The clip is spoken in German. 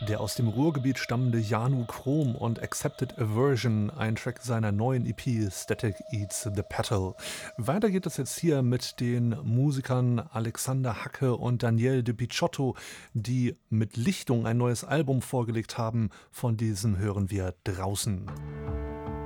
Der aus dem Ruhrgebiet stammende Janu Chrom und Accepted Aversion, ein Track seiner neuen EP Static Eats the Petal. Weiter geht es jetzt hier mit den Musikern Alexander Hacke und Daniel de Picciotto, die mit Lichtung ein neues Album vorgelegt haben. Von diesem hören wir draußen.